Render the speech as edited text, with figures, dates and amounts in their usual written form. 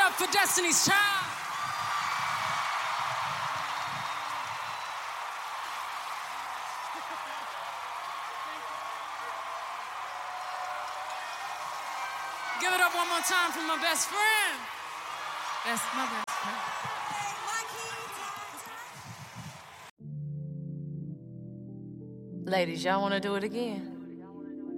up for Destiny's Child. Give it up one more time for my best friend. That's my best friend. Ladies, y'all want to do it again?